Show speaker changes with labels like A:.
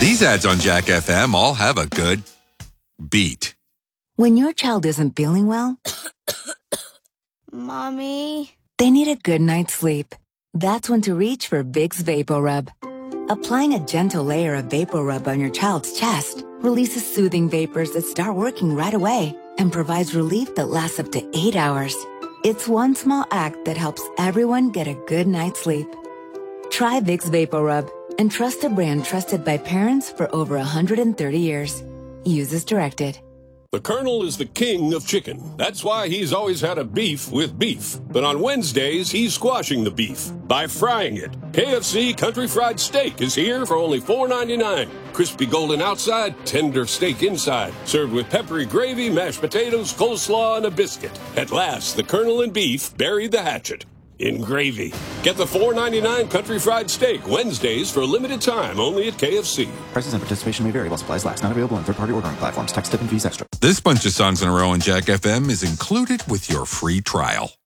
A: These ads on Jack FM all have a good beat.
B: When your child isn't feeling well,
C: Mommy,
B: they need a good night's sleep. That's when to reach for Vicks VapoRub. Applying a gentle layer of VapoRub on your child's chest releases soothing vapors that start working right away and provides relief that lasts up to 8 hours. It's one small act that helps everyone get a good night's sleep. Try Vicks VapoRub and trust a brand trusted by parents for over 130 years. Use as directed.
D: The Colonel is the king of chicken. That's why he's always had a beef with beef. But on Wednesdays, he's squashing the beef by frying it. KFC Country Fried Steak is here for only $4.99. Crispy golden outside, tender steak inside. Served with peppery gravy, mashed potatoes, coleslaw, and a biscuit. At last, the Colonel and beef buried the hatchet in gravy. Get the $4.99 Country Fried Steak Wednesdays for a limited time only at KFC.
E: Prices and participation may vary while supplies last. Not available on third-party ordering platforms. Tax, tip, and fees extra.
A: This bunch of songs in a row on Jack FM is included with your free trial.